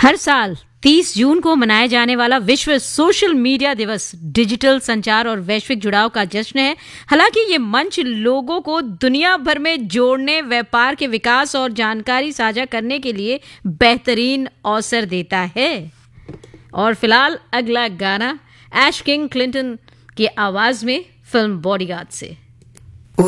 हर साल 30 जून को मनाया जाने वाला विश्व सोशल मीडिया दिवस डिजिटल संचार और वैश्विक जुड़ाव का जश्न है। हालांकि ये मंच लोगों को दुनिया भर में जोड़ने, व्यापार के विकास और जानकारी साझा करने के लिए बेहतरीन अवसर देता है। और फिलहाल अगला गाना ऐश किंग क्लिंटन की आवाज में फिल्म बॉडीगार्ड से।